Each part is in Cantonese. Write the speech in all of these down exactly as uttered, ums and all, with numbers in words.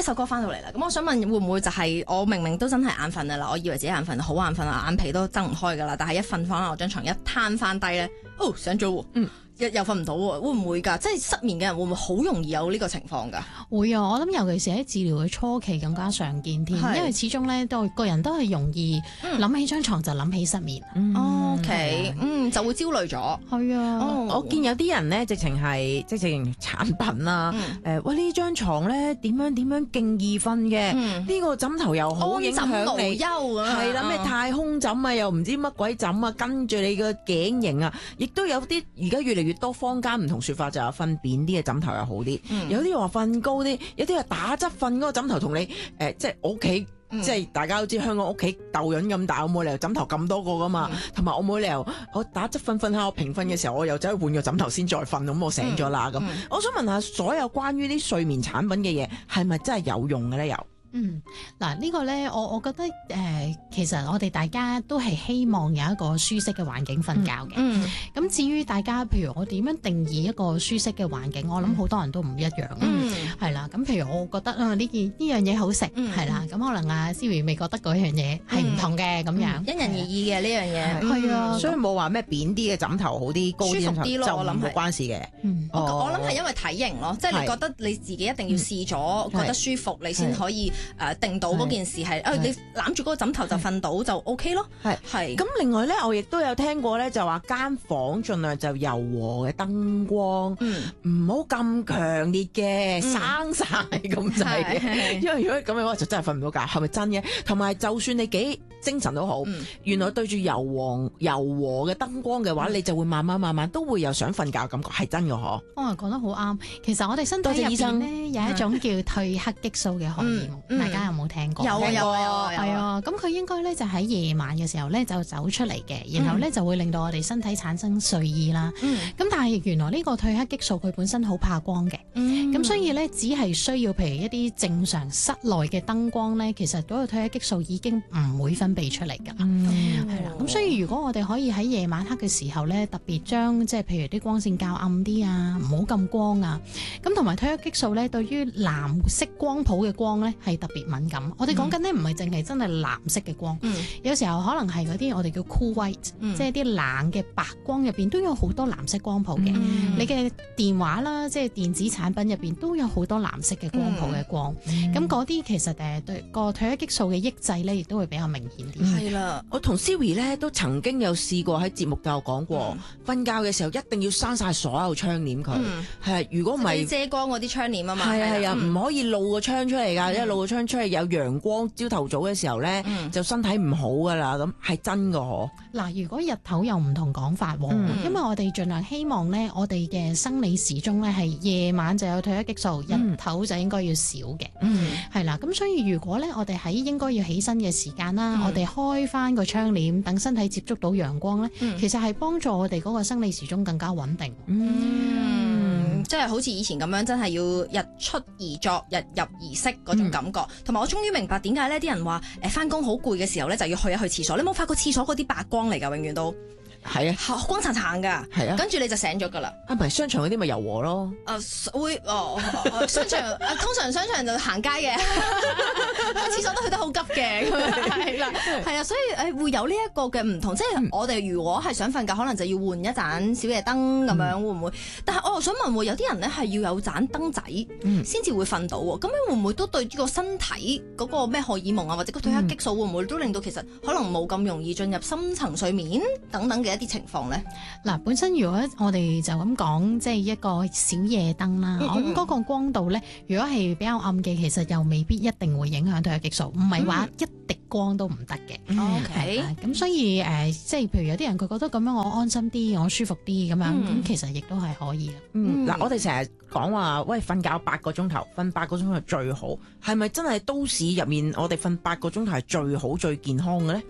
首歌翻到嚟啦。咁我想問會唔會就係我明明都真係眼瞓啊啦，我以為自己眼瞓，好眼瞓啊，眼皮都睜唔開噶啦，但係一瞓翻我張床一攤翻低咧，哦醒咗喎，嗯。又又瞓唔到喎，會唔會㗎？即係失眠嘅人會唔會好容易有呢個情況㗎？ 會啊，我諗尤其是喺治療嘅初期更加常見添，因為始終咧都個人都係容易諗起張床就諗起失眠。 嗯、o、okay, K， 嗯就會焦慮咗。係啊， 哦、我見有啲人咧直情係即係直情產品啦。誒、嗯呃，喂呢張床咧點樣點樣勁易瞓嘅？呢、嗯、個枕頭又好影響你，係啦咩太空枕啊，又唔知乜鬼枕啊，跟住你個頸型啊，亦都有啲而家越嚟越多坊間唔同說法，就係瞓扁啲嘅枕頭又好啲、嗯，有啲話瞓高啲，有啲話打側瞓嗰個枕頭同你誒、呃，即係我屋企，嗯、即係大家都知香港屋企豆潤咁大，我冇理由枕頭咁多個噶嘛，同、嗯、埋我冇理由我打側瞓瞓下，我平瞓嘅時候我又走去換個枕頭先再瞓，咁我醒咗啦咁。我想問下，所有關於啲睡眠產品嘅嘢係咪真係有用嘅咧？又？ 嗯，嗱、這個、呢個咧，我我覺得誒、呃，其實我哋大家都係希望有一個舒適嘅環境瞓覺嘅。嗯，咁、嗯、至於大家，譬如我點樣定義一個舒適嘅環境，我諗好多人都唔一樣。嗯，係啦，咁譬如我覺得啊，呢件呢樣嘢好食，係、嗯、啦，咁可能阿 Siri 未覺得嗰樣嘢係唔同嘅咁、嗯、樣， 因人而異嘅呢樣嘢。係啊、嗯， 所以冇話咩扁啲嘅枕頭好啲，高啲舒服啲咯。我諗冇關事嘅。 嗯，我我諗係因為體型咯，即係你覺得你自己一定要試咗，覺得舒服，你先可以。誒、呃、定到嗰件事係，誒、啊、你攬住嗰個枕頭就瞓到就 O K 咯。係係。咁另外咧，我亦都有聽過咧，就話間房盡量就柔和嘅燈光，唔好咁強烈嘅、嗯、生晒咁滯。因為如果咁嘅話，就真係瞓唔到覺，係咪真嘅？同埋就算你幾精神都好，嗯、原來對住柔和柔和嘅燈光嘅話、嗯，你就會慢慢慢慢都會有想瞓覺感覺，係真嘅嗬。 我係講得好啱。其實我哋身體入邊咧有一種叫褪黑激素嘅荷爾蒙。嗯嗯、大家有冇聽過？ 有啊有啊有啊， 係啊，咁佢應該咧就喺夜晚嘅時候咧就走出嚟嘅，然後咧、嗯、就會令到我哋身體產生睡意啦。咁、嗯、但係原來呢個褪黑激素佢本身好怕光嘅，咁、嗯、所以咧只係需要譬如一啲正常室內嘅燈光咧，其實嗰個褪黑激素已經唔會分泌出嚟㗎啦。係、嗯、啦，咁所以如果我哋可以喺夜晚黑嘅時候咧，特別將即係譬如啲光線較暗啲啊，唔好咁光啊，咁同埋褪黑激素咧對於藍色光譜嘅光咧係特別敏感。我哋講緊咧唔係淨係真係藍色嘅光、嗯，有時候可能係嗰啲我哋叫 cool white、嗯、即係啲冷嘅白光入邊都有好多藍色光譜嘅、嗯。你嘅電話啦，即係電子產品入邊都有好多藍色嘅光譜嘅光。咁嗰啲其實誒對個褪黑激素嘅抑制咧，亦都會比較明顯啲。 係啦，我同 Siri 咧都曾經有試過喺節目度講過，瞓、嗯、覺嘅時候一定要閂晒所有窗簾佢。係、嗯，如果唔係遮光嗰啲窗簾啊嘛。 係啊係啊，唔、嗯、可以露個窗出嚟㗎，因為露個窗出嚟有陽光，朝頭早嘅時候咧、嗯、就身體唔好㗎啦。咁係真㗎嗬。 嗱，如果日頭有唔同講法喎、嗯，因為我哋盡量希望咧，我哋嘅生理時鐘咧係夜晚就有褪黑激素，嗯、日頭就應該要少嘅。嗯，係啦。咁所以如果咧，我哋喺應該要起身嘅時間啦、嗯，我哋開翻個窗簾，等身體接觸到陽光咧、嗯，其實係幫助我哋嗰個生理時鐘更加穩定。 嗯，即係好似以前咁樣，真係要日出而作，日入而息嗰種感覺。同、嗯、埋我終於明白點解呢啲人話誒翻工好攰嘅時候咧，就要去一去廁所。你冇發覺廁所嗰啲白光嚟㗎，永遠都係啊，光燦燦㗎。係啊，跟住你就醒咗㗎啦。啊，唔係商場嗰啲咪柔和咯。誒、呃、會哦，商場誒通常商場就行街嘅，廁所都去得好急嘅。係啦，係啊，所以誒會有呢一個嘅唔同。即係我哋如果係想瞓覺，可能就要換一盞小夜燈咁樣，會唔會？但係我又想問喎，有啲人咧係要有盞燈仔先至會瞓到喎。咁樣會唔會都對呢個身體嗰個咩荷爾蒙啊，或者個褪黑激素會唔會都令到其實可能冇咁容易進入深層睡眠等等嘅一啲情況咧？嗱，本身如果我哋就咁講，即係一個小夜燈啦，我諗嗰個光度咧，如果係比較暗嘅，其實又未必一定會影響褪黑激素，唔係話一滴光都唔得嘅。O K，咁所以誒、呃，即係譬如有啲人佢覺得咁樣我安心啲，我舒服啲咁樣，咁、嗯、其實亦都係可以嘅。嗯，嗱、嗯，我哋成日講話，喂，瞓覺八個鐘頭，瞓八個鐘頭係最好，係咪真係都市入面我哋瞓八個鐘頭係最好最健康嘅咧？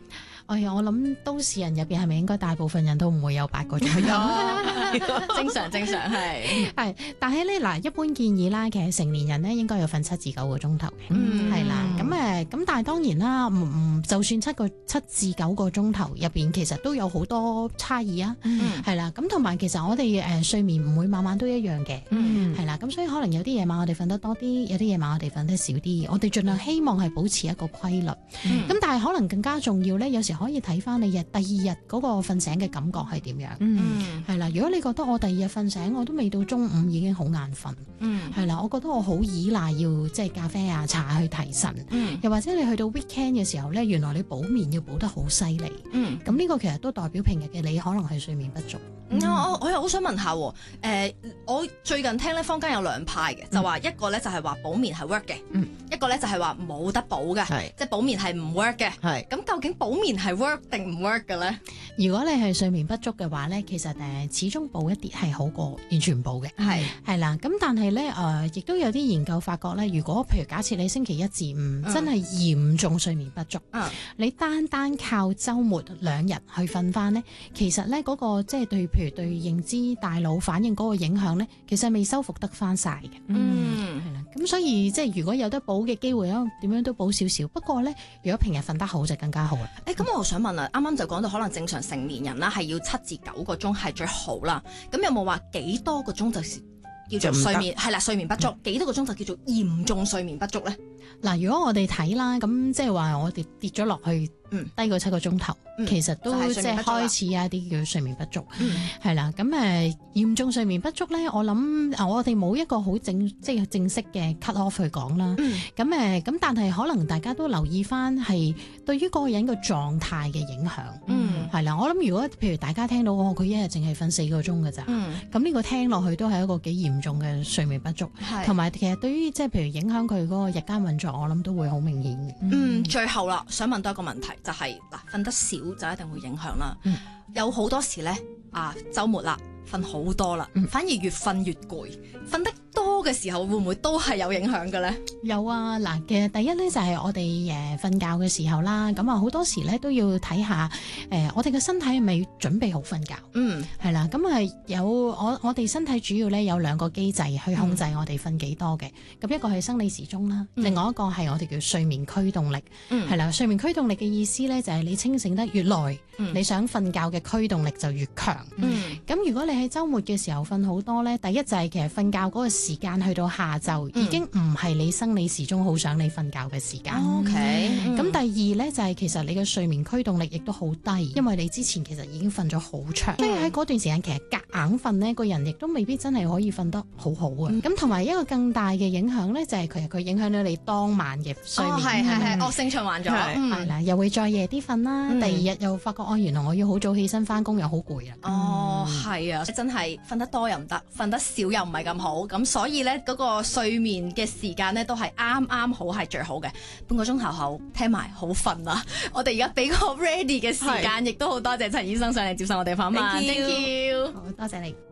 哎呀，我諗都市人入邊係咪應該大部分人都唔會有八個鐘？ 正常正常係係，但係咧嗱，一般建議啦，其實成年人咧應該要瞓七至九個鐘頭嘅，係啦、嗯。咁誒，咁但係當然啦，唔唔，就算七個七至九個鐘頭入邊，其實都有好多差異啊，係啦、嗯。咁同埋其實我哋誒睡眠唔會晚晚都一樣嘅，係啦、嗯。咁所以可能有啲夜晚我哋瞓得多啲，有啲夜晚我哋瞓得少啲。我哋盡量希望係保持一個規律。咁、嗯、但係可能更加重要咧，有時可以睇翻你日第二日嗰個瞓醒嘅感覺係點樣，係啦、嗯。如果你覺得我第二日瞓醒我都未到中午已經好眼瞓，係啦、嗯，我覺得我好依賴要即係咖啡啊茶去提神，嗯、又或者你去到 weekend 嘅時候咧，原來你補眠要補得好犀利，咁呢、嗯、個其實都代表平日嘅你可能係睡眠不足。 嗯、我我又好想問下，誒、呃，我最近聽咧坊間有兩派嘅，就話一個咧就係話補眠係 work 嘅，嗯、一個咧就係話冇得補嘅，是即係補眠係唔 work 嘅。係咁是究竟補眠係 work 定唔 work 嘅咧？ 如果你係睡眠不足嘅話咧，其實誒始終補一啲係好過完全唔補嘅，係係啦。咁但係咧誒，亦都有啲研究發覺咧，如果譬如假設你星期一至五、嗯、真係嚴重睡眠不足，嗯、你單單靠週末兩日去瞓翻咧，其實咧嗰、那個即係對譬如對認知大腦反應嗰個影響咧，其實未修復得翻晒嘅。嗯，係啦。咁所以即係如果有得補嘅機會啊，點樣都補少少。不過咧，如果平日瞓得好就更加好啦。 誒、欸，咁我想問啦，啱啱就講到可能正常成年人啦，係要七至九個鐘係最好啦。咁有冇話幾多個鐘就叫做睡眠係啦？睡眠不足幾、嗯、多個鐘就叫做嚴重睡眠不足咧？ 嗱，如果我哋睇啦，咁即係話我哋跌咗落去。嗯，低過七個鐘頭，嗯、其實都即係開始有一啲叫睡眠不足，係啦、嗯。咁誒嚴重睡眠不足咧，我諗我哋冇一個好正即係正式嘅 cut off 去講啦。咁誒咁，但係可能大家都留意翻係對於嗰個人嘅狀態嘅影響，係啦、嗯。我諗如果譬如大家聽到哦，佢一日淨係瞓四個鐘㗎咋，咁呢、嗯、個聽落去都係一個幾嚴重嘅睡眠不足，同埋是其實對於即係譬如影響佢嗰個日間運作，我諗都會好明顯嘅。嗯， 嗯最後啦，想問多一個問題。就係、是、嗱，瞓得少就一定會影響啦。嗯、有好多時咧，啊，週末啦，瞓好多啦，嗯、反而越瞓越攰。瞓得多嘅時候，會唔會都係有影響嘅咧？ 有啊，嗱，其實第一咧就係、是、我哋誒瞓覺嘅時候啦，咁啊好多時咧都要睇下誒、呃、我哋嘅身體係咪準備好瞓覺？嗯，係啦，咁啊有我我哋身體主要咧有兩個機制去控制我哋瞓幾多嘅，咁、嗯、一個係生理時鐘啦，嗯、另外一個係我哋叫睡眠驅動力，係啦、嗯，睡眠驅動力嘅意思咧就係你清醒得越耐，嗯、你想瞓覺嘅驅動力就越強。咁、嗯、如果你喺週末嘅時候瞓好多咧，第一就係其實瞓覺嗰個時間去到下晝、嗯、已經唔係你生理時鐘好想你瞓覺嘅時間。OK，咁第二咧就係其實你嘅睡眠驅動力亦都好低，因為你之前其實已經瞓咗好長，即係喺嗰段時間其實夾硬瞓呢個人亦都未必真係可以瞓得好好啊。咁同埋一個更大嘅影響咧，就係其實佢影響到你當晚嘅睡眠，係係係惡性循環咗，係啦，又會再夜啲瞓啦。嗯、第二日又發覺哦，原來我要好早起身翻工，又好攰啊。哦， 係啊，真係瞓得多又唔得，瞓得少又唔係咁好，咁所以咧嗰個睡眠嘅時間咧都係啱啱好係最好嘅，半個鐘頭後聽埋好瞓啦。我哋而家俾個 ready 嘅時間，亦都好多謝陳醫生上嚟接受我哋訪問。Thank you，, Thank you. 好多謝你。